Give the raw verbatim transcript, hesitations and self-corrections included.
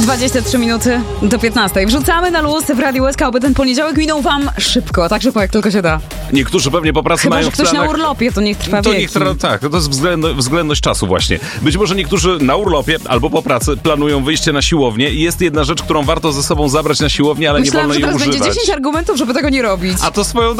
dwadzieścia trzy minuty do piętnastej. Wrzucamy na luz w Radiu S K, aby ten poniedziałek minął wam szybko, tak szybko jak tylko się da. Niektórzy pewnie po pracy Chyba, mają że ktoś w planach... na urlopie, to niech trwa To wieki. niech trwa, tak, to jest względno, względność czasu właśnie. Być może niektórzy na urlopie albo po pracy planują wyjście na siłownię i jest jedna rzecz, którą warto ze sobą zabrać na siłownię, ale Myślałam, nie że wolno jej teraz używać. będzie dziesięć argumentów, żeby tego nie robić. A to swoją